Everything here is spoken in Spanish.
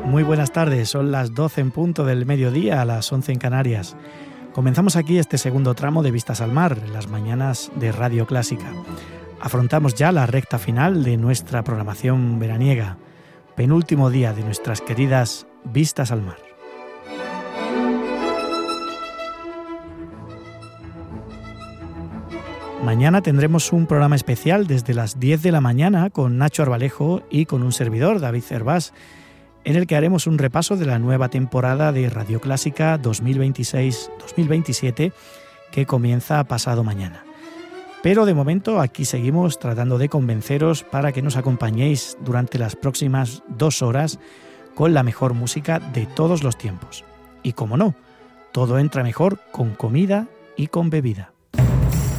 Muy buenas tardes, son las 12 en punto del mediodía, a las 11 en Canarias. Comenzamos aquí este segundo tramo de Vistas al Mar, en las mañanas de Radio Clásica. Afrontamos ya la recta final de nuestra programación veraniega, penúltimo día de nuestras queridas Vistas al Mar. Mañana tendremos un programa especial desde las 10 de la mañana con Nacho Arbalejo y con un servidor, David Cervás, en el que haremos un repaso de la nueva temporada de Radio Clásica 2026-2027 que comienza pasado mañana. Pero de momento aquí seguimos tratando de convenceros para que nos acompañéis durante las próximas 2 horas con la mejor música de todos los tiempos. Y como no, todo entra mejor con comida y con bebida.